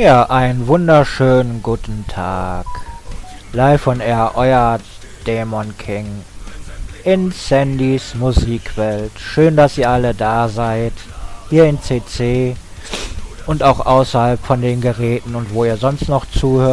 Ja, einen wunderschönen guten Tag. Live on Air, euer Dämon King in Sandys Musikwelt. Schön, dass ihr alle da seid. Hier in CC und auch außerhalb von den Geräten und wo ihr sonst noch zuhört.